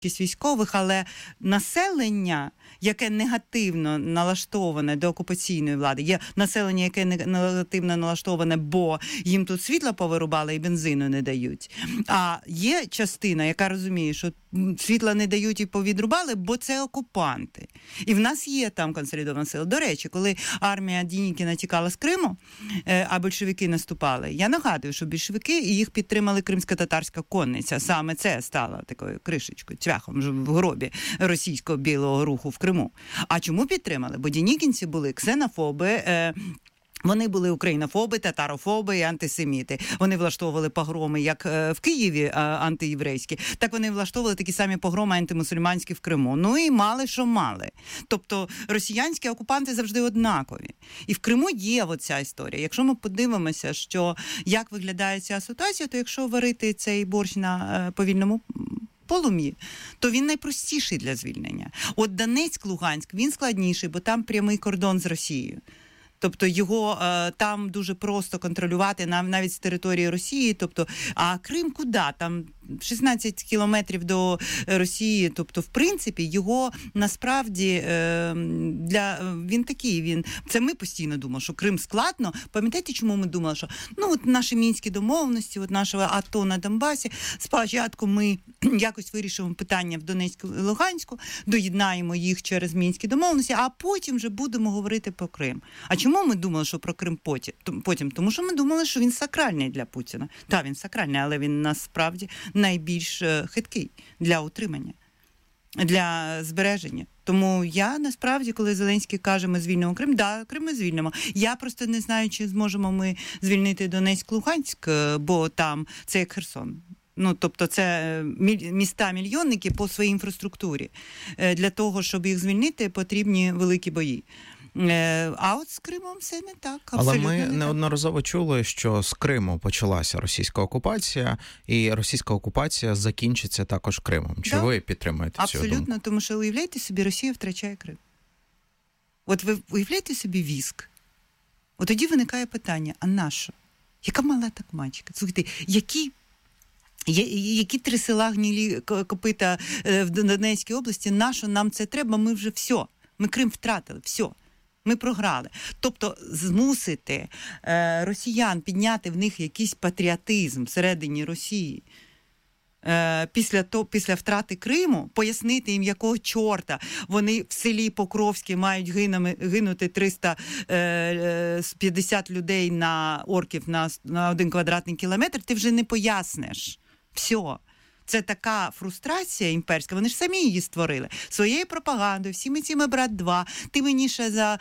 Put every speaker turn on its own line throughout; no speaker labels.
військових, але населення, яке негативно налаштоване до окупаційної влади, є населення, яке негативно налаштоване, бо їм тут світла повирубали і бензину не дають. А є частина, яка розуміє, що світла не дають і повідрубали, бо це окупанти. І в нас є там консолідована сила. До речі, коли армія Дінікіна тікала з Криму, а большевики наступали, я нагадую, що більшовики і їх підтримали кримсько-татарська конниця. Саме це стало такою кришечкою, цвяхом в гробі російського білого руху в Криму. А чому підтримали? Бо дінікінці були ксенофоби, вони були українофоби, татарофоби і антисеміти. Вони влаштовували погроми як в Києві антиєврейські, так вони влаштовували такі самі погроми антимусульманські в Криму. Ну і мали, що мали. Тобто росіянські окупанти завжди однакові. І в Криму є оця історія. Якщо ми подивимося, що як виглядає ця ситуація, то якщо варити цей борщ на повільному полум'ї, то він найпростіший для звільнення. От Донецьк, Луганськ, він складніший, бо там прямий кордон з Росією. Тобто його там дуже просто контролювати навіть з території Росії. Тобто, а Крим куди? Там 16 кілометрів до Росії. Тобто, в принципі, його насправді він такий. Це ми постійно думали, що Крим складно. Пам'ятаєте, чому ми думали, що от наші мінські домовленості, от нашого АТО на Донбасі, спочатку ми якось вирішимо питання в Донецьку і Луганську, доєднаємо їх через мінські домовленості, а потім вже будемо говорити про Крим. А чому ми думали, що про Крим потім? Тому що ми думали, що він сакральний для Путіна. Так, він сакральний, але він насправді найбільш хиткий для утримання, для збереження. Тому я, насправді, коли Зеленський каже, ми звільнимо Крим, Крим ми звільнимо. Я просто не знаю, чи зможемо ми звільнити Донецьк-Луганськ, бо там це як Херсон. Тобто це міста-мільйонники по своїй інфраструктурі. Для того, щоб їх звільнити, потрібні великі бої. А от з Кримом все не так.
Але ми неодноразово чули, що з Криму почалася російська окупація, і російська окупація закінчиться також Кримом. Чи ви підтримуєте цю думку?
Абсолютно, тому що, уявляєте собі, Росія втрачає Крим. От ви уявляєте собі військ. От тоді виникає питання, а нащо? Яка мала так мальчика? Слухайте, які 3 села гнілі копита в Донецькій області, нащо нам це треба? Ми вже все. Ми Крим втратили, все. Ми програли. Тобто змусити росіян підняти в них якийсь патріотизм всередині Росії після втрати Криму, пояснити їм, якого чорта вони в селі Покровське мають гинути 350 людей на орків на 1 квадратний кілометр, ти вже не поясниш. Все. Це така фрустрація імперська, вони ж самі її створили. Своєю пропагандою, всіми цими брат-2, ти мені ще за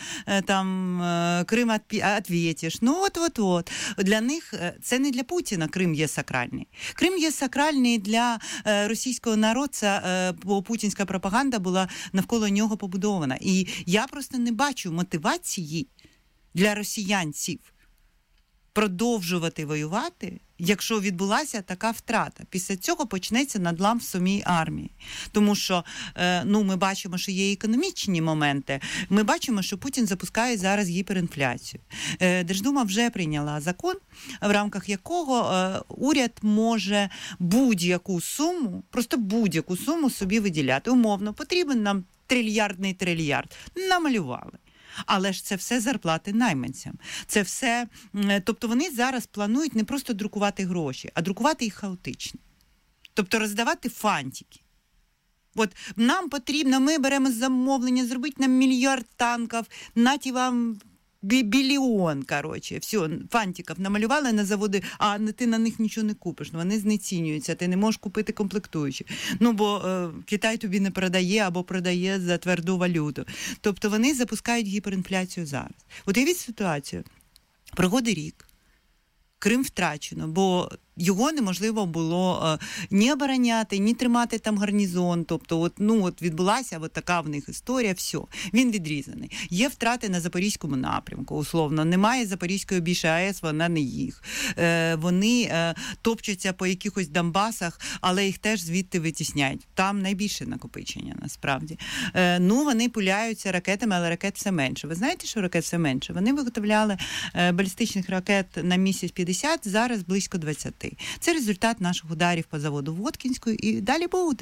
Крим відвітиш. От. Для них, це не для Путіна Крим є сакральний. Крим є сакральний для російського народця, бо путінська пропаганда була навколо нього побудована. І я просто не бачу мотивації для росіянців продовжувати воювати, якщо відбулася така втрата. Після цього почнеться надлам в самій армії. Тому що ми бачимо, що є економічні моменти. Ми бачимо, що Путін запускає зараз гіперінфляцію. Держдума вже прийняла закон, в рамках якого уряд може будь-яку суму, просто будь-яку суму собі виділяти. Умовно, потрібен нам трильярд. Намалювали. Але ж це все зарплати найманцям. Це все, тобто вони зараз планують не просто друкувати гроші, а друкувати їх хаотично. Тобто роздавати фантики. От нам потрібно, ми беремо замовлення, зробити нам 1 мільярд танків, наті вам біліон, все, фантиків намалювали на заводи, а ти на них нічого не купиш, вони знецінюються, ти не можеш купити комплектуючі. Бо Китай тобі не продає або продає за тверду валюту. Тобто вони запускають гіперінфляцію зараз. От уявіть ситуацію. Проходить рік, Крим втрачено, бо його неможливо було ні обороняти, ні тримати там гарнізон. Тобто, відбулася така в них історія, все. Він відрізаний. Є втрати на Запорізькому напрямку, условно. Немає Запорізької більше АЕС, вона не їх. Вони топчуться по якихось Донбасах, але їх теж звідти витісняють. Там найбільше накопичення, насправді. Вони пуляються ракетами, але ракет все менше. Ви знаєте, що ракет все менше? Вони виготовляли балістичних ракет на місяць 50, зараз близько 20. Це результат наших ударів по заводу Воткінську і далі буде.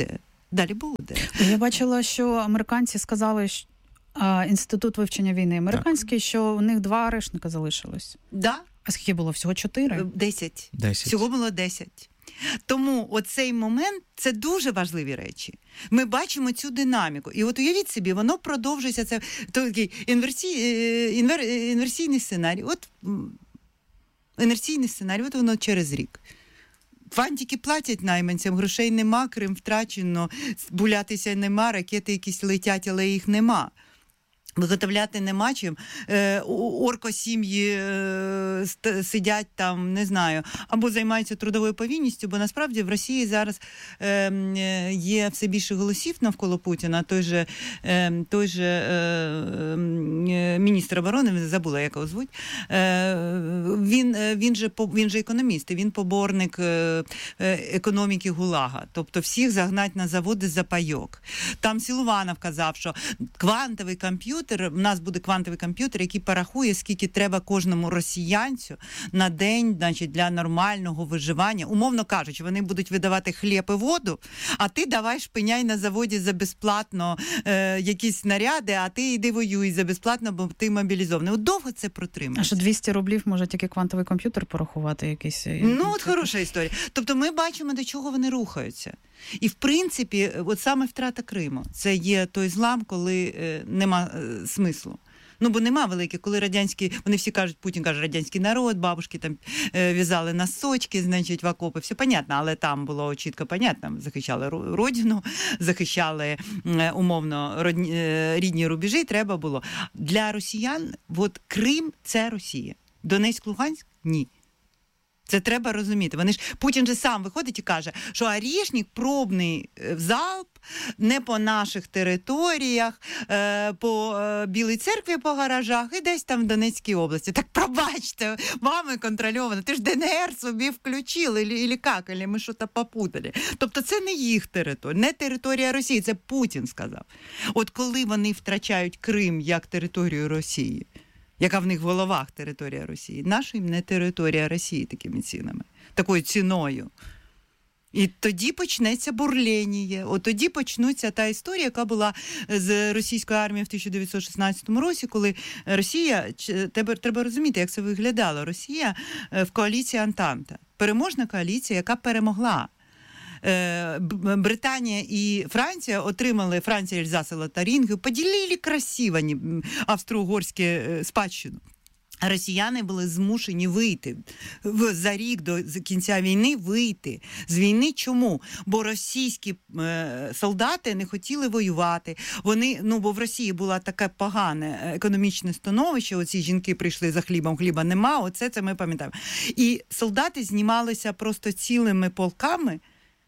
Далі буде.
Я бачила, що американці сказали, що Інститут вивчення війни американський, що у них 2 арештника залишилось.
Да.
А скільки було? Всього 4?
10. Всього було 10. Тому оцей момент – це дуже важливі речі. Ми бачимо цю динаміку. І от уявіть собі, воно продовжується. Це такий інверсійний сценарій. Інерційний сценарій, от воно через рік. Фантики платять найманцям, грошей нема, Крим втрачено, булятися нема, ракети якісь летять, але їх нема. Виготовляти нема чим. Оркосім'ї сидять там, не знаю, або займаються трудовою повинністю, бо насправді в Росії зараз є все більше голосів навколо Путіна. Той же міністр оборони, забула, як його звуть, він же економіст, і він поборник економіки ГУЛАГа. Тобто всіх загнать на заводи за пайок. Там Силуанов казав, що квантовий комп'ютер, в нас буде квантовий комп'ютер, який порахує, скільки треба кожному росіянцю на день, значить, для нормального виживання. Умовно кажучи, вони будуть видавати хліб і воду, а ти давай шпиняй на заводі за безплатно якісь снаряди, а ти йди воюй за безплатно, бо ти мобілізований. От довго це протримається.
А що 200 рублів може тільки квантовий комп'ютер порахувати якийсь?
От хороша історія. Тобто ми бачимо, до чого вони рухаються. І, в принципі, от саме втрата Криму – це є той злам, коли нема смислу. Бо нема великих, коли радянські, вони всі кажуть, Путін каже, радянський народ, бабушки там в'язали носочки, значить, в окопи, все понятно, але там було чітко понятно, захищали родину, захищали умовно рідні рубежі, треба було. Для росіян, от Крим – це Росія. Донецьк, Луганськ – ні. Це треба розуміти. Путін же сам виходить і каже, що Орішнік пробний залп не по наших територіях, по Білій церкві, по гаражах і десь там в Донецькій області. Так пробачте, вами контрольовано. Ти ж ДНР собі включили, или як, или ми щось попутали. Тобто це не їх територія, не територія Росії, це Путін сказав. От коли вони втрачають Крим як територію Росії, яка в них в головах територія Росії. Наша їм не територія Росії такими цінами, такою ціною. І тоді почнеться бурлєння. От тоді почнуться та історія, яка була з російською армією в 1916 році, коли Росія, треба розуміти, як це виглядало, Росія в коаліції Антанта. Переможна коаліція, яка перемогла. Британія і Франція отримали, Франція Ельзас і Лотарингію, поділили красиво австро-угорську спадщину. А росіяни були змушені вийти за рік до кінця війни, вийти з війни. Чому? Бо російські солдати не хотіли воювати. Вони, бо в Росії було таке погане економічне становище, оці жінки прийшли за хлібом, хліба нема, оце це ми пам'ятаємо. І солдати знімалися просто цілими полками,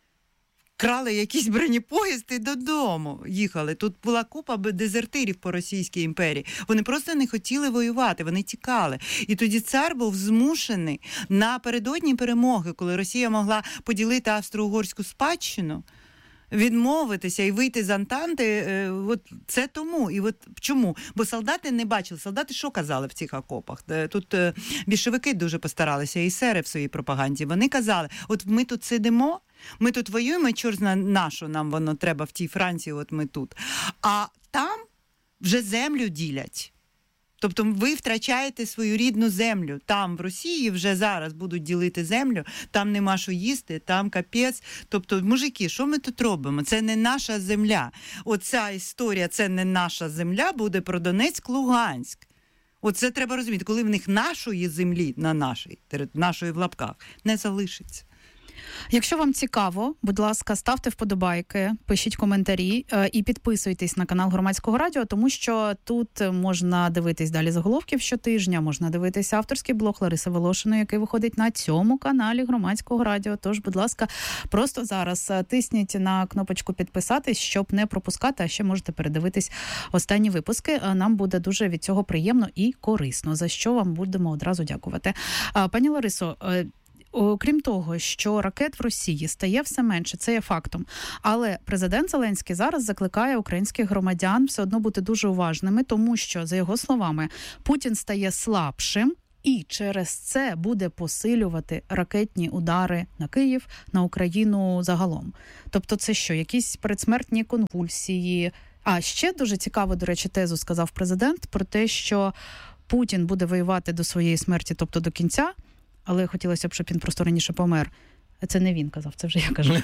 крали якийсь бронепоїзд і додому їхали. Тут була купа дезертирів по Російській імперії. Вони просто не хотіли воювати, вони тікали. І тоді цар був змушений напередодні перемоги, коли Росія могла поділити австро-угорську спадщину, відмовитися і вийти з Антанти, от це тому. І от чому? Бо солдати не бачили. Солдати що казали в цих окопах? Тут більшовики дуже постаралися, і есери в своїй пропаганді. Вони казали, от ми тут сидимо, ми тут воюємо, чорт зна на що нам воно треба в тій Франції, от ми тут. А там вже землю ділять. Тобто ви втрачаєте свою рідну землю. Там в Росії вже зараз будуть ділити землю, там нема що їсти, там капець. Тобто, мужики, що ми тут робимо? Це не наша земля. Оця історія «це не наша земля» буде про Донецьк, Луганськ. Оце треба розуміти, коли в них нашої землі, нашої в лапках, не залишиться.
Якщо вам цікаво, будь ласка, ставте вподобайки, пишіть коментарі і підписуйтесь на канал Громадського радіо, тому що тут можна дивитись далі заголовків щотижня, можна дивитися авторський блог Лариси Волошиної, який виходить на цьому каналі Громадського радіо. Тож, будь ласка, просто зараз тисніть на кнопочку «Підписатись», щоб не пропускати, а ще можете передивитись останні випуски. Нам буде дуже від цього приємно і корисно, за що вам будемо одразу дякувати. Пані Ларисо, окрім того, що ракет в Росії стає все менше, це є фактом. Але президент Зеленський зараз закликає українських громадян все одно бути дуже уважними, тому що, за його словами, Путін стає слабшим, і через це буде посилювати ракетні удари на Київ, на Україну загалом. Тобто це що, якісь передсмертні конвульсії? А ще дуже цікаво, до речі, тезу сказав президент про те, що Путін буде воювати до своєї смерті, тобто до кінця, але хотілося б, щоб він просто раніше помер. Це не він казав, це вже я кажу.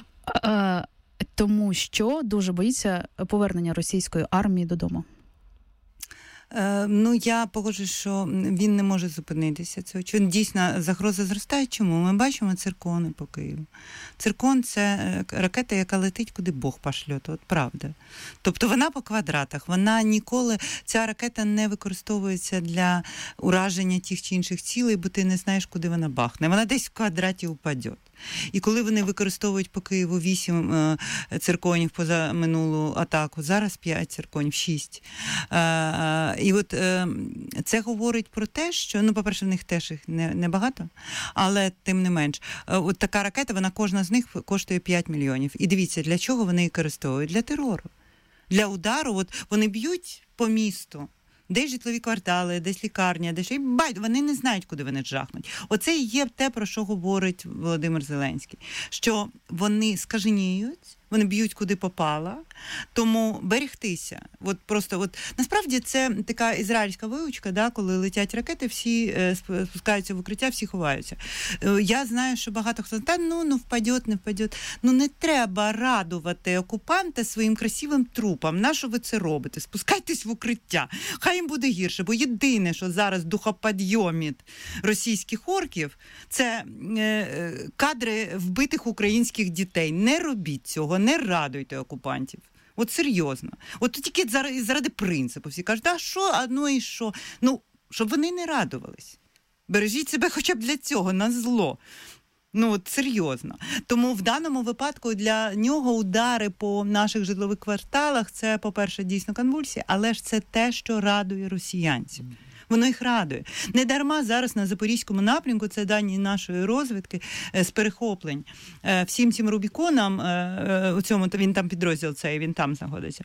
Тому що дуже боїться повернення російської армії додому.
Я погоджуюсь, що він не може зупинитися. Це очевидно. Дійсно, загроза зростає. Чому? Ми бачимо циркони по Києву. Циркон – це ракета, яка летить, куди Бог пошлє, от правда. Тобто вона по квадратах, вона ніколи, ця ракета не використовується для ураження тих чи інших цілей, бо ти не знаєш, куди вона бахне. Вона десь в квадраті упаде. І коли вони використовують по Києву 8 цирконів поза минулу атаку, зараз 5 цирконів, 6. І от це говорить про те, що, по-перше, в них теж їх небагато, але тим не менш. От така ракета, вона кожна з них коштує 5 мільйонів. І дивіться, для чого вони її використовують? Для терору. Для удару, от вони б'ють по місту. Десь житлові квартали, десь лікарня, десь вони не знають, куди вони жахнуть. Оце і є те, про що говорить Володимир Зеленський. Що вони скаженіють, вони б'ють куди попало, тому берегтися. Насправді це така ізраїльська вивучка, да, коли летять ракети, всі спускаються в укриття, всі ховаються. Я знаю, що багато хто впаде, не впаде. Не треба радувати окупанта своїм красивим трупом. Нащо ви це робите? Спускайтесь в укриття. Хай їм буде гірше, бо єдине, що зараз духопідйомить російських орків, це кадри вбитих українських дітей. Не робіть цього. Не радуйте окупантів. От серйозно. От тільки заради принципу. Всі кажуть, і що? Щоб вони не радувались. Бережіть себе хоча б для цього, на зло. Серйозно. Тому в даному випадку для нього удари по наших житлових кварталах, це, по-перше, дійсно конвульсії, але ж це те, що радує росіянців. Воно їх радує. Недарма зараз на Запорізькому напрямку, це дані нашої розвідки, з перехоплень. Всім цим Рубіконам, він там підрозділ цей, він там знаходиться,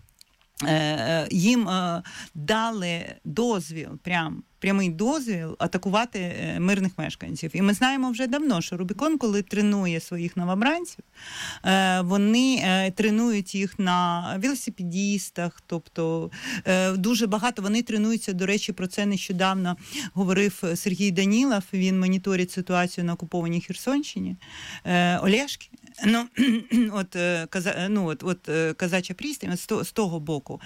їм дали дозвіл, прямий дозвіл атакувати мирних мешканців. І ми знаємо вже давно, що Рубікон, коли тренує своїх новобранців, вони тренують їх на велосипедістах, тобто дуже багато. Вони тренуються, до речі, про це нещодавно говорив Сергій Данілов, він моніторить ситуацію на окупованій Херсонщині. Олешки. Казача Прістань, з того боку,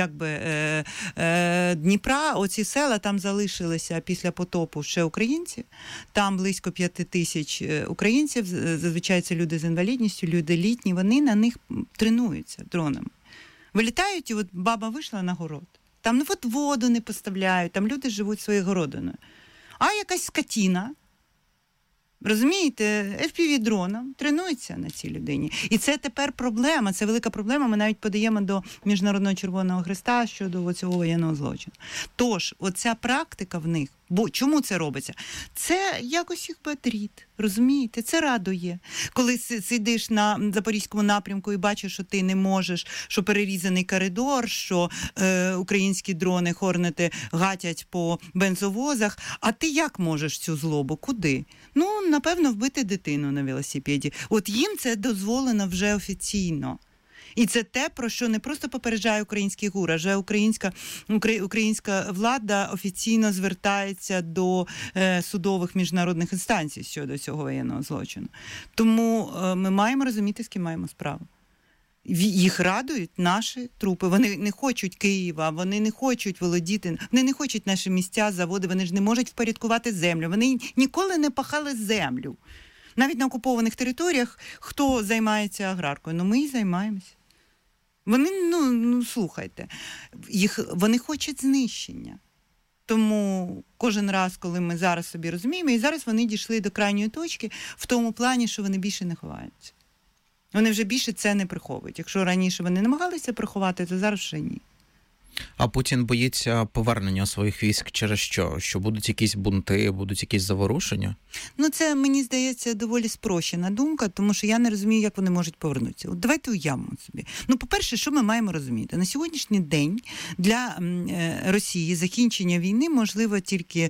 Дніпра, оці села, там залишилися після потопу ще українці, там близько 5 тисяч українців, зазвичай це люди з інвалідністю, люди літні, вони на них тренуються дронами. Вилітають, і баба вийшла на город. Там воду не поставляють, там люди живуть своєю городиною. А якась скотіна, розумієте, FPV-дроном тренується на цій людині. І це тепер проблема, це велика проблема. Ми навіть подаємо до Міжнародного Червоного Хреста щодо цього воєнного злочину. Тож, оця практика в них, бо чому це робиться? Це якось їх бодрить, розумієте? Це радує. Коли сидиш на Запорізькому напрямку і бачиш, що ти не можеш, що перерізаний коридор, що українські дрони, хорнети гатять по бензовозах, а ти як можеш цю злобу? Куди? Напевно, вбити дитину на велосипеді. От їм це дозволено вже офіційно. І це те, про що не просто попереджає український ГУР, а вже українська влада офіційно звертається до судових міжнародних інстанцій щодо цього воєнного злочину. Тому ми маємо розуміти, з ким маємо справу. Їх радують наші трупи. Вони не хочуть Києва, вони не хочуть володіти, вони не хочуть наші місця, заводи, вони ж не можуть впорядкувати землю. Вони ніколи не пахали землю. Навіть на окупованих територіях хто займається аграркою? Ми і займаємося. Вони, слухайте, вони хочуть знищення. Тому кожен раз, коли ми зараз собі розуміємо, і зараз вони дійшли до крайньої точки в тому плані, що вони більше не ховаються. Вони вже більше це не приховують. Якщо раніше вони намагалися приховати, то зараз вже ні.
А Путін боїться повернення своїх військ через що? Що будуть якісь бунти, будуть якісь заворушення?
Ну, це, мені здається, доволі спрощена думка, тому що я не розумію, як вони можуть повернутися. От давайте уявимо собі. Ну, по-перше, що ми маємо розуміти? На сьогоднішній день для Росії закінчення війни можливо тільки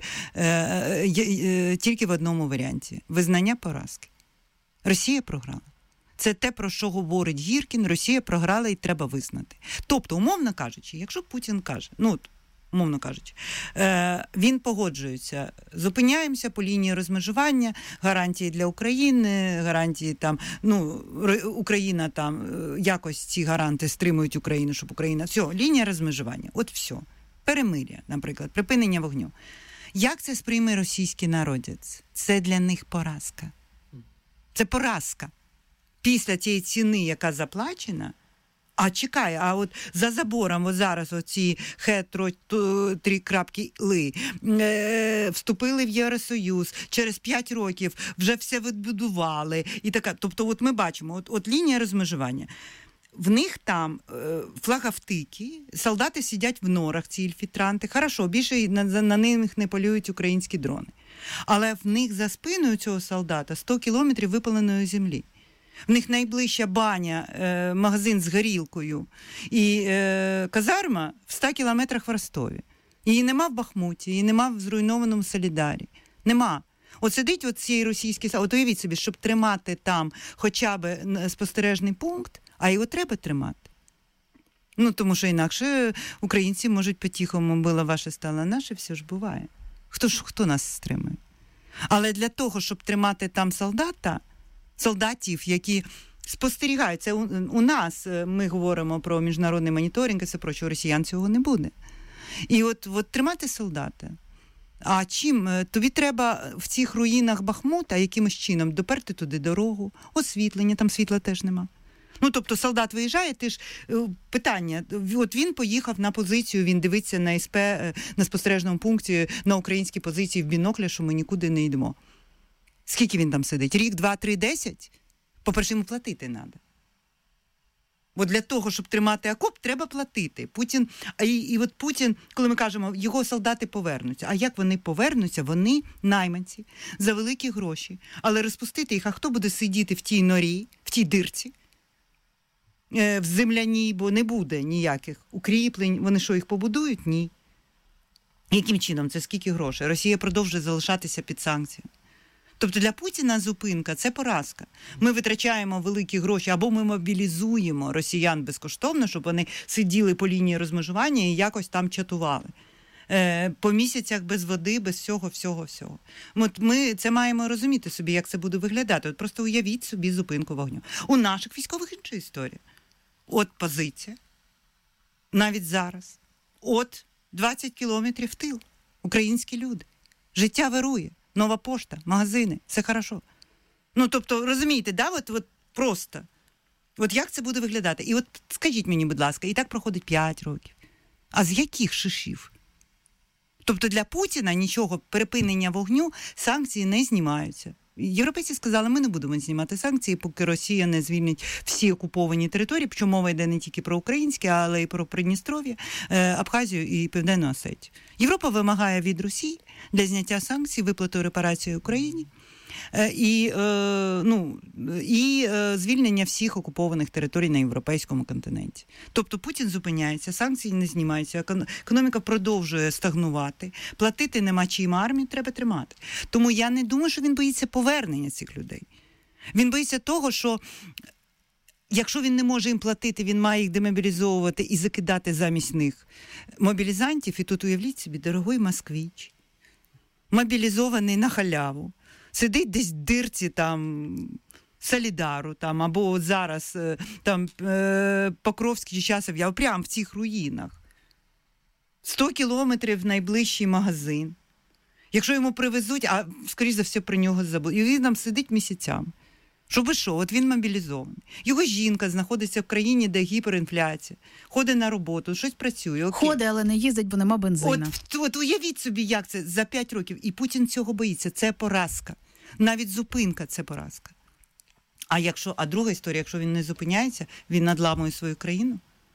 в одному варіанті – визнання поразки. Росія програла. Це те, про що говорить Гіркін, Росія програла і треба визнати. Тобто, умовно кажучи, якщо Путін каже, умовно кажучи, він погоджується, зупиняємося по лінії розмежування, гарантії для України, гарантії там, Україна там, якось ці гаранти стримують Україну, щоб Україна, все, лінія розмежування, от все. Перемир'я, наприклад, припинення вогню. Як це сприйме російський народець? Це для них поразка. Це поразка. Після тієї ціни, яка заплачена, а от за забором, от зараз оці Х3.Ли вступили в Євросоюз, через 5 років вже все відбудували. І така, тобто от ми бачимо, от лінія розмежування. В них там флаговтики, солдати сидять в норах, ці інфільтранти. Хорошо, більше на них не полюють українські дрони. Але в них за спиною цього солдата 100 кілометрів випаленої землі. В них найближча баня, магазин з горілкою і казарма в 100 кілометрах в Ростові. Її нема в Бахмуті, її нема в зруйнованому Солідарі. Нема. От сидить цей російський солдат, от уявіть собі, щоб тримати там хоча б спостережний пункт, а його треба тримати. Тому що інакше українці можуть по-тихому «було ваше, стало наше», все ж буває. Хто нас стримує? Але для того, щоб тримати там солдатів, які спостерігають. Це у нас, ми говоримо про міжнародний моніторинг і все проче, у росіян цього не буде. І от тримати солдата. А чим? Тобі треба в цих руїнах Бахмута якимось чином доперти туди дорогу, освітлення, там світла теж нема. Тобто солдат виїжджає, ти ж питання, от він поїхав на позицію, він дивиться на СП, на спостережному пункті, на українській позиції в бінокля, що ми нікуди не йдемо. Скільки він там сидить? Рік, 2, 3, 10? По-перше, йому платити треба. Бо для того, щоб тримати окоп, треба платити. Путін, коли ми кажемо, його солдати повернуться. А як вони повернуться? Вони найманці за великі гроші. Але розпустити їх, а хто буде сидіти в тій норі, в тій дирці, в земляній, бо не буде ніяких укріплень. Вони що, їх побудують? Ні. Яким чином? Це скільки грошей? Росія продовжує залишатися під санкціями. Тобто для Путіна зупинка – це поразка. Ми витрачаємо великі гроші, або ми мобілізуємо росіян безкоштовно, щоб вони сиділи по лінії розмежування і якось там чатували. По місяцях без води, без всього. От ми це маємо розуміти собі, як це буде виглядати. От просто уявіть собі зупинку вогню. У наших військових інша історія. От позиція, навіть зараз. От 20 кілометрів в тил. Українські люди. Життя вирує. Нова пошта, магазини, все хорошо. Тобто, розумієте, да? От просто. От як це буде виглядати? І от скажіть мені, будь ласка, і так проходить 5 років. А з яких шишів? Тобто для Путіна нічого, припинення вогню, санкції не знімаються. Європейці сказали, ми не будемо знімати санкції, поки Росія не звільнить всі окуповані території, причому мова йде не тільки про українське, але й про Придністров'я, Абхазію і Південну Осетію. Європа вимагає від Росії для зняття санкцій, виплату репарації Україні і звільнення всіх окупованих територій на європейському континенті. Тобто Путін зупиняється, санкції не знімаються, економіка продовжує стагнувати, платити нема чим, армію треба тримати. Тому я не думаю, що він боїться повернення цих людей. Він боїться того, що якщо він не може їм платити, він має їх демобілізовувати і закидати замість них мобілізантів. І тут уявіть собі, дорогой москвич, мобілізований на халяву, сидить десь в дирці там Солідару, там, або от зараз там Покровський чи Часов Яр, прямо в цих руїнах. 100 кілометрів в найближчий магазин. Якщо йому привезуть, а скоріш за все про нього забудуть. І він там сидить місяцями. Щоб що? От він мобілізований. Його жінка знаходиться в країні, де гіперінфляція. Ходить на роботу, щось працює. Окей.
Ходить, але не їздить, бо нема бензина.
От уявіть собі, як це за 5 років. І Путін цього боїться. Це поразка. Навіть зупинка – це поразка. А друга історія, якщо він не зупиняється, він надламує свою країну.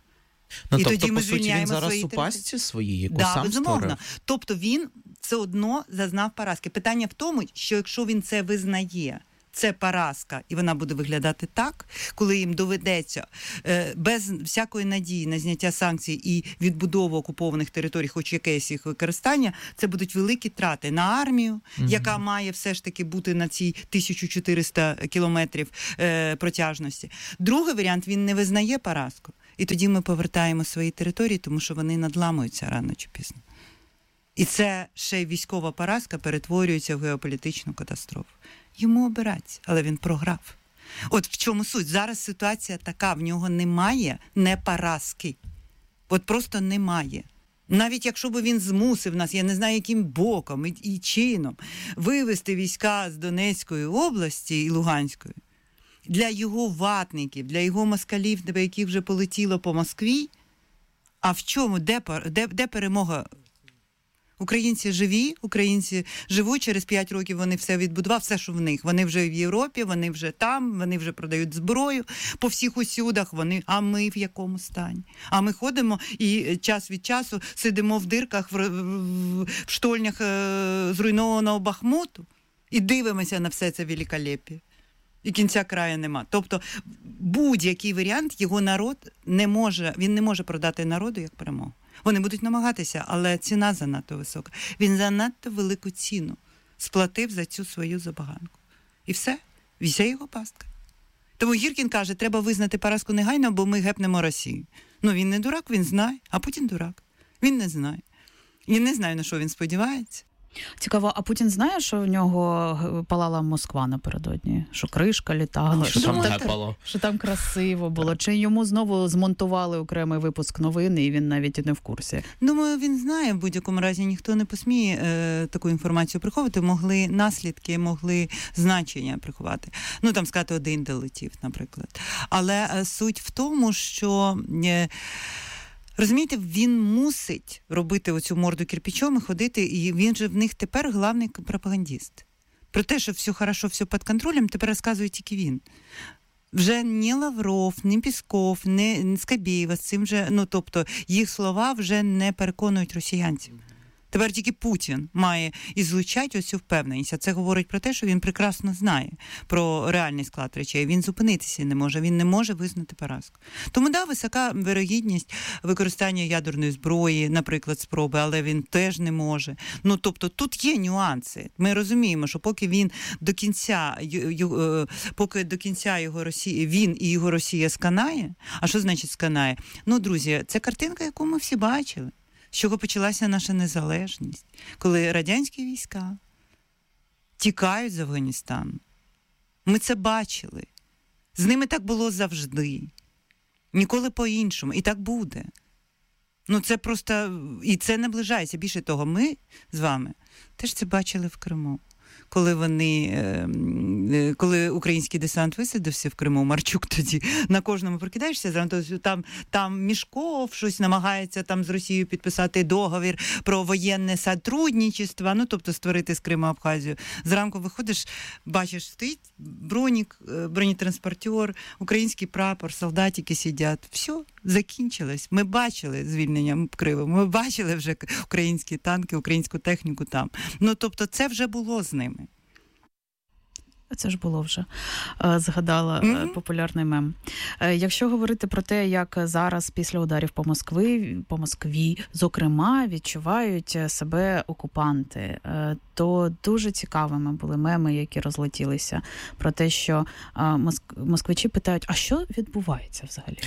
Ну, і тобто, тоді ми звільняємо він зараз у пастці своїй, яку сам
безумовно.
створив?
Тобто він все одно зазнав поразки. Питання в тому, що якщо він це визнає, це поразка, і вона буде виглядати так, коли їм доведеться без всякої надії на зняття санкцій і відбудову окупованих територій, хоч якесь їх використання, це будуть великі трати на армію, яка має все ж таки бути на цій 1400 кілометрів протяжності. Другий варіант, він не визнає поразку. І тоді ми повертаємо свої території, тому що вони надламуються рано чи пізно. І це ще й військова поразка перетворюється в геополітичну катастрофу. Йому обиратися, але він програв. От в чому суть. Зараз ситуація така, в нього немає не поразки. От просто немає. Навіть якщо б він змусив нас, я не знаю, яким боком і чином, вивести війська з Донецької області і Луганської, для його ватників, для його москалів, які вже полетіло по Москві, а в чому, де перемога? Українці живі, українці живуть, через 5 років вони все відбудували, все, що в них. Вони вже в Європі, вони вже там, вони вже продають зброю по всіх усюдах, а ми в якому стані? А ми ходимо і час від часу сидимо в дирках, в штольнях зруйнованого Бахмуту і дивимося на все це великолепіє. І кінця краю нема. Тобто будь-який варіант його народ він не може продати народу як перемогу. Вони будуть намагатися, але ціна занадто висока. Він занадто велику ціну сплатив за цю свою забаганку. І все. Вся його пастка. Тому Гіркін каже, треба визнати поразку негайно, бо ми гепнемо Росію. Ну, він не дурак, він знає, а Путін дурак. Він не знає. Я не знаю, на що він сподівається.
Цікаво, а Путін знає, що в нього палала Москва напередодні? Що кришка літала? Що там красиво було? Чи йому знову змонтували окремий випуск новин, і він навіть і не в курсі?
Думаю, він знає. В будь-якому разі ніхто не посміє таку інформацію приховувати. Могли наслідки, могли значення приховати. Ну, там сказати, один долетів, наприклад. Але суть в тому, що... Розумієте, він мусить робити оцю морду кирпичом і ходити, і він же в них тепер главний пропагандист. Про те, що все хорошо, все під контролем, тепер розказує тільки він. Вже ні Лавров, ні Пісков, ні Скабєєва з цим же, тобто їх слова вже не переконують росіянців. Тепер тільки Путін має ізлучати оцю впевненість. А це говорить про те, що він прекрасно знає про реальний склад речей. Він зупинитися не може, він не може визнати поразку. Тому, висока вирогідність використання ядерної зброї, наприклад, спроби, але він теж не може. Тобто тут є нюанси. Ми розуміємо, що поки він до кінця його Росії, він і його Росія сканає, а що значить сканає? Друзі, це картинка, яку ми всі бачили. З чого почалася наша незалежність, коли радянські війська тікають з Афганістану. Ми це бачили. З ними так було завжди. Ніколи по-іншому. І так буде. Це просто... І це наближається. Більше того, ми з вами теж це бачили в Криму. Коли український десант висадився в Криму, Марчук тоді, на кожному прокидаєшся, зранку там Мішков щось намагається там з Росією підписати договір про воєнне сотрудничество, тобто створити з Криму Абхазію. Зранку виходиш, бачиш, стоїть бронетранспортер, український прапор, солдатики сидять. Все, закінчилось. Ми бачили звільнення Криму, ми бачили вже українські танки, українську техніку там. Тобто це вже було з ними.
Це ж було вже, згадала популярний мем. Якщо говорити про те, як зараз після ударів по Москві, зокрема, відчувають себе окупанти, то дуже цікавими були меми, які розлетілися про те, що москвичі питають, а що відбувається взагалі?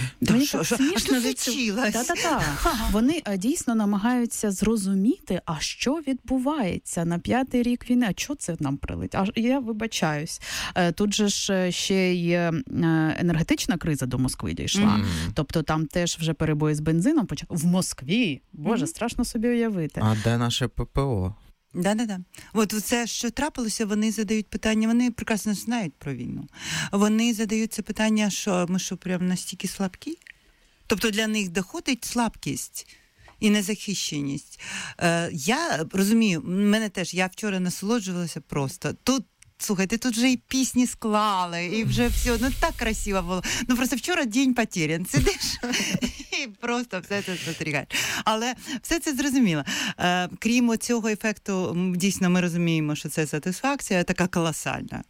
Вони дійсно намагаються зрозуміти, а що відбувається на 5-й рік війни, а що це нам прилетить? Я вибачаюсь. Тут же ж ще й енергетична криза до Москви дійшла. Тобто там теж вже перебої з бензином в Москві. Боже, страшно собі уявити.
А де наше ППО?
Да. От це, що трапилося, вони задають питання, вони прекрасно знають про війну. Вони задають це питання, що ми прям настільки слабкі? Тобто для них доходить слабкість і незахищеність. Я розумію, мене теж, я вчора насолоджувалася просто. Слухайте, тут вже і пісні склали, і вже все, так красиво було. Просто вчора день потерян. Сидиш і просто все це спостерігають. Але все це зрозуміло. Крім цього ефекту, дійсно ми розуміємо, що це сатисфакція така колосальна.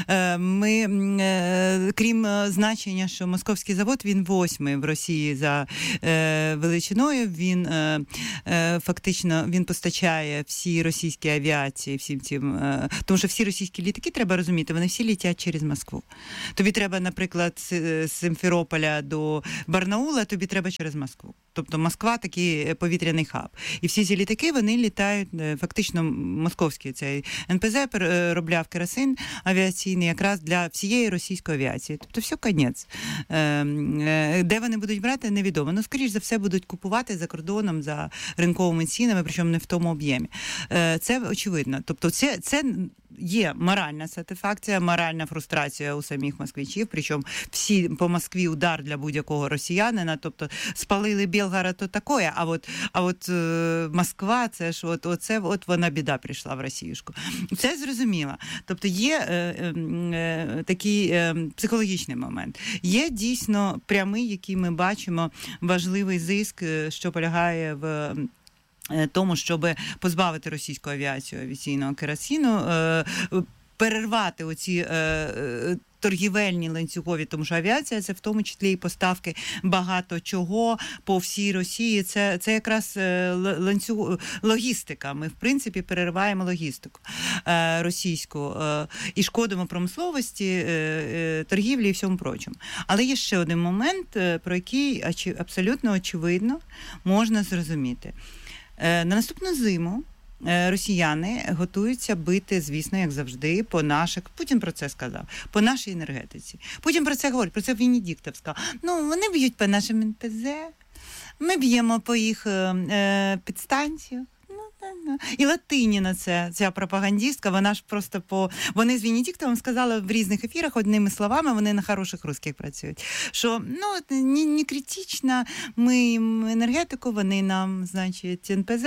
Крім значення, що московський завод, він 8-й в Росії за величиною, він фактично він постачає всі російські авіації, всім цим, тому що всі російські літаки, треба розуміти, вони всі літять через Москву. Тобі треба, наприклад, з Симферополя до Барнаула, тобі треба через Москву. Тобто Москва такий повітряний хаб. І всі ці літаки, вони літають, фактично московський цей НПЗ переробляв керосин авіаційний якраз для всієї російської авіації. Тобто все, конець. Де вони будуть брати, невідомо. Ну, скоріш за все, будуть купувати за кордоном, за ринковими цінами, причому не в тому об'ємі. Це очевидно. Тобто це є моральна сатисфакція, моральна фрустрація у самих москвичів, причому всі по Москві удар для будь-якого росіянина, тобто спалили Білгород, то таке, а от Москва, це ж от вона біда прийшла в Росіюшку. Це зрозуміло. Тобто є такий психологічний момент. Є дійсно прямий, який ми бачимо, важливий зиск, що полягає в тому, щоб позбавити російську авіацію авіаційного керосину, перервати оці торгівельні ланцюгові, тому що авіація – це в тому числі і поставки багато чого по всій Росії. Це якраз логістика. Ми, в принципі, перериваємо логістику російську і шкодимо промисловості, торгівлі і всьому прочому. Але є ще один момент, про який абсолютно очевидно можна зрозуміти. На наступну зиму росіяни готуються бити, звісно, як завжди, по наших, Путін про це сказав, по нашій енергетиці. Путін про це говорить, про це Венедіктов сказав. Ну, вони б'ють по нашим НПЗ, ми б'ємо по їх підстанціях. І Латиніна, ця пропагандистка, вона ж просто вони з Венедіктовим сказали в різних ефірах одними словами, вони на хороших русських працюють, що, не критично, ми їм енергетику, вони нам, значить, НПЗ,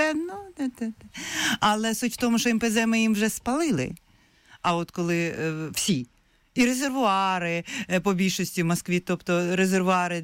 але суть в тому, що НПЗ ми їм вже спалили, а от коли всі, і резервуари по більшості в Москві, тобто резервуари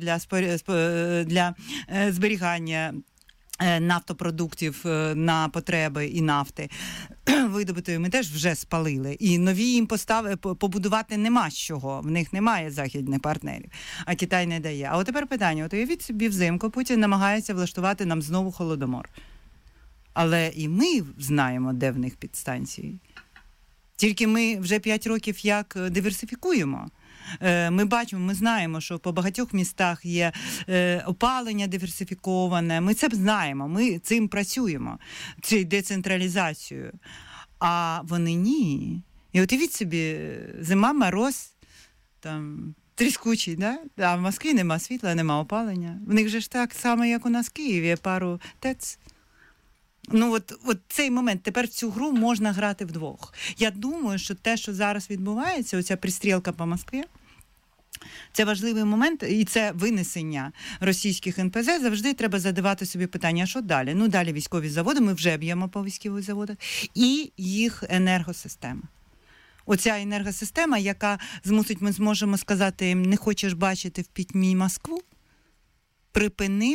для зберігання нафтопродуктів на потреби і нафти видобутої ми теж вже спалили. І нові їм побудувати нема з чого. В них немає західних партнерів, а Китай не дає. А от тепер питання. От уявіть собі, взимку Путін намагається влаштувати нам знову Холодомор. Але і ми знаємо, де в них підстанції. Тільки ми вже 5 років як диверсифікуємо. Ми бачимо, ми знаємо, що по багатьох містах є опалення диверсифіковане. Ми це знаємо, ми цим працюємо, цією децентралізацією. А вони ні. І от уявіть собі, зима, мороз, там, тріскучий, да? А в Москві нема світла, нема опалення. В них же ж так само, як у нас в Києві, пару ТЕЦ. Ну, от цей момент, тепер в цю гру можна грати вдвох. Я думаю, що те, що зараз відбувається, оця пристрілка по Москві, це важливий момент, і це винесення російських НПЗ. Завжди треба задавати собі питання, що далі? Ну, далі військові заводи, ми вже б'ємо по військових заводах, і їх енергосистема. Оця енергосистема, яка змусить, ми зможемо сказати їм, не хочеш бачити в пітьмі Москву? Припини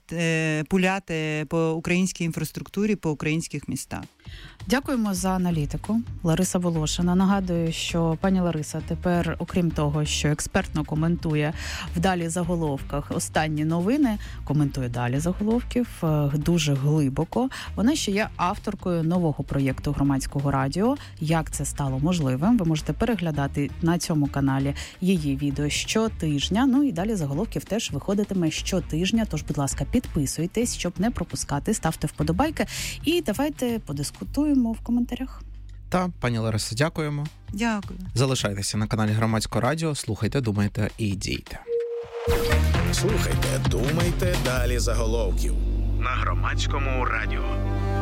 пуляти по українській інфраструктурі, по українських містах.
Дякуємо за аналітику. Лариса Волошина. Нагадую, що пані Лариса тепер, окрім того, що експертно коментує в далі заголовках останні новини, коментує далі заголовків дуже глибоко. Вона ще є авторкою нового проєкту Громадського радіо. Як це стало можливим? Ви можете переглядати на цьому каналі її відео щотижня. Ну і далі заголовків теж виходитиме щотижня. Тож, будь ласка, підписуйтесь, щоб не пропускати, ставте вподобайки і давайте подискутуємо в коментарях.
Та, пані Лариса, дякуємо.
Дякую.
Залишайтеся на каналі Громадського радіо, слухайте, думайте і дійте.
Слухайте, думайте, далі заголовків на Громадському радіо.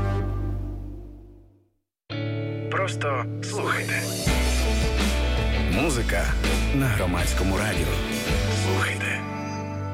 Просто слухайте. Музика на Громадському радіо. Слухайте.